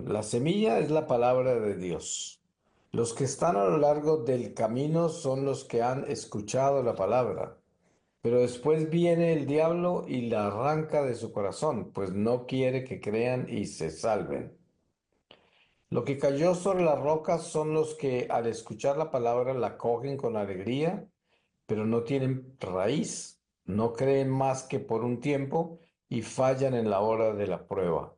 La semilla es la palabra de Dios. Los que están a lo largo del camino son los que han escuchado la palabra. Pero después viene el diablo y la arranca de su corazón, pues no quiere que crean y se salven. Lo que cayó sobre las rocas son los que al escuchar la palabra la cogen con alegría, pero no tienen raíz, no creen más que por un tiempo y fallan en la hora de la prueba.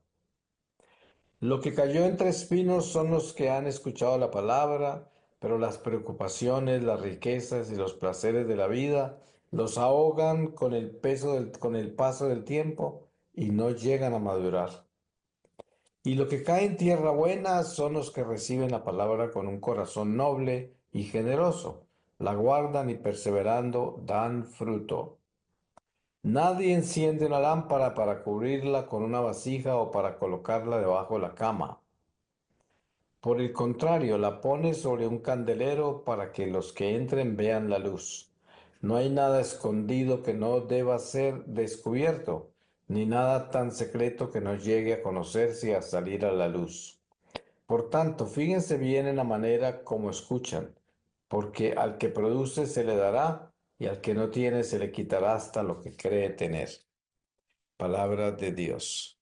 Lo que cayó entre espinos son los que han escuchado la palabra, pero las preocupaciones, las riquezas y los placeres de la vida los ahogan con el con el paso del tiempo y no llegan a madurar. Y lo que cae en tierra buena son los que reciben la palabra con un corazón noble y generoso, la guardan y perseverando dan fruto. Nadie enciende una lámpara para cubrirla con una vasija o para colocarla debajo de la cama. Por el contrario, la pone sobre un candelero para que los que entren vean la luz. No hay nada escondido que no deba ser descubierto, ni nada tan secreto que no llegue a conocerse y a salir a la luz. Por tanto, fíjense bien en la manera como escuchan, porque al que produce se le dará, y al que no tiene se le quitará hasta lo que cree tener. Palabra de Dios.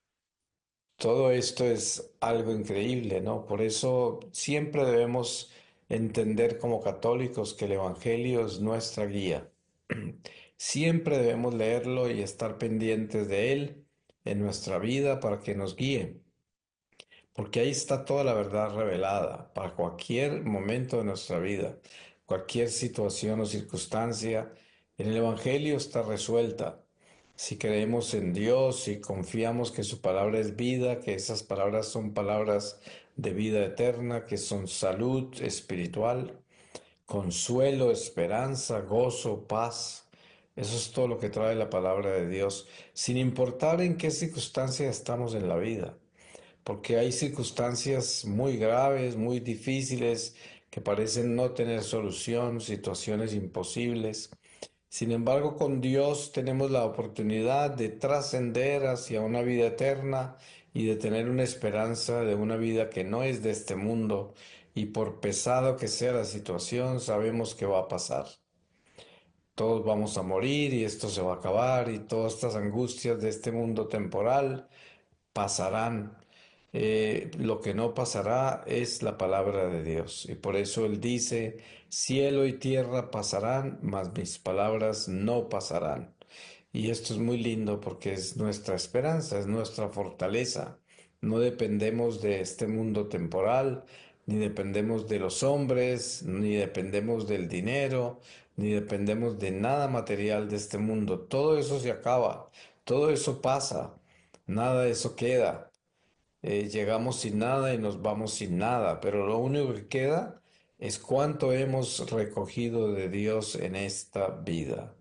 Todo esto es algo increíble, ¿no? Por eso siempre debemos entender como católicos que el Evangelio es nuestra guía. Siempre debemos leerlo y estar pendientes de él en nuestra vida para que nos guíe, porque ahí está toda la verdad revelada para cualquier momento de nuestra vida, cualquier situación o circunstancia. En el Evangelio está resuelta. Si creemos en Dios, si confiamos que su palabra es vida, que esas palabras son palabras de vida eterna, que son salud espiritual, consuelo, esperanza, gozo, paz. Eso es todo lo que trae la palabra de Dios, sin importar en qué circunstancia estamos en la vida, porque hay circunstancias muy graves, muy difíciles, que parecen no tener solución, situaciones imposibles. Sin embargo, con Dios tenemos la oportunidad de trascender hacia una vida eterna y de tener una esperanza de una vida que no es de este mundo, y por pesado que sea la situación, sabemos que va a pasar. Todos vamos a morir y esto se va a acabar y todas estas angustias de este mundo temporal pasarán. Lo que no pasará es la palabra de Dios. Y por eso Él dice, cielo y tierra pasarán, mas mis palabras no pasarán. Y esto es muy lindo porque es nuestra esperanza, es nuestra fortaleza. No dependemos de este mundo temporal, ni dependemos de los hombres, ni dependemos del dinero, ni dependemos de nada material de este mundo. Todo eso se acaba, todo eso pasa, nada de eso queda. Llegamos sin nada y nos vamos sin nada, pero lo único que queda es cuánto hemos recogido de Dios en esta vida.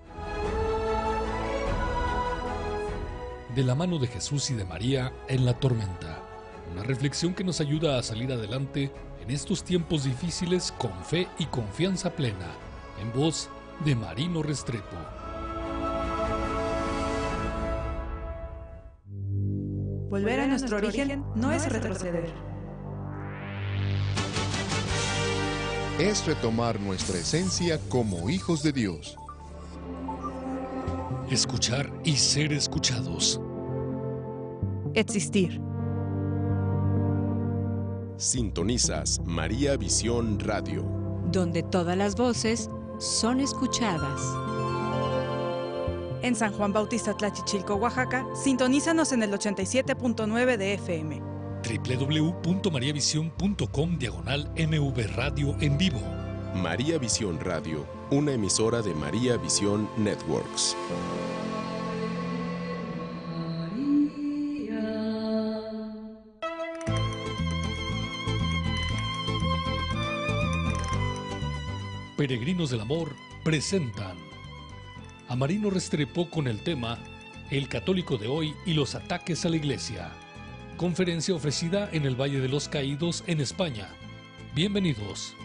De la mano de Jesús y de María en la tormenta. Una reflexión que nos ayuda a salir adelante en estos tiempos difíciles con fe y confianza plena. En voz de Marino Restrepo. Volver a nuestro origen no es retroceder. Es retomar nuestra esencia como hijos de Dios. Escuchar y ser escuchados. Existir. Sintonizas María Visión Radio, donde todas las voces son escuchadas. En San Juan Bautista Tlachichilco, Oaxaca, sintonízanos en el 87.9 de FM. www.mariavision.com/MV Radio en vivo. María Visión Radio, una emisora de María Visión Networks. Peregrinos del Amor presentan a Marino Restrepo con el tema El católico de hoy y los ataques a la Iglesia. Conferencia ofrecida en el Valle de los Caídos, en España. Bienvenidos.